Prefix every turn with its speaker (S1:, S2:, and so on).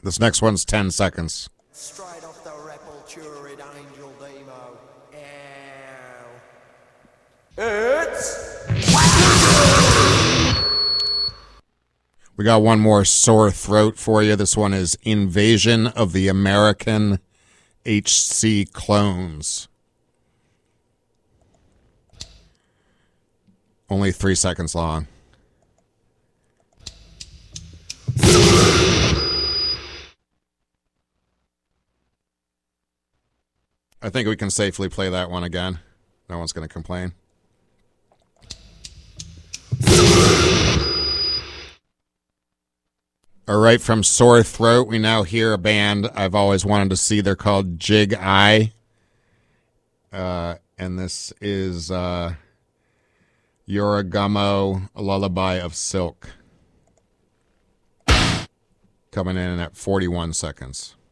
S1: This next one's 10 seconds.
S2: Straight off the Repulturid Angel Demo. Ow. It's...
S1: We got one more sore throat for you. This one is Invasion of the American HC Clones. Only 3 seconds long. I think we can safely play that one again. No one's going to complain. All right, from Sore Throat, we now hear a band I've always wanted to see. They're called Jig Eye. And this is Yoragamo, A Lullaby of Silk. Coming in at 41 seconds.